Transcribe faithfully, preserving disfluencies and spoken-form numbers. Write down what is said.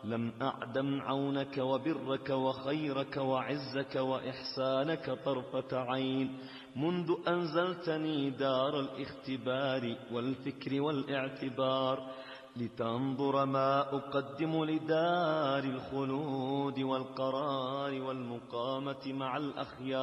لم أعدم عونك وبرك وخيرك وعزك وإحسانك طرفة عين منذ أنزلتني دار الاختبار والفكر والاعتبار لتنظر ما أقدم لدار الخلود والقرار والمقامة مع الأخيار.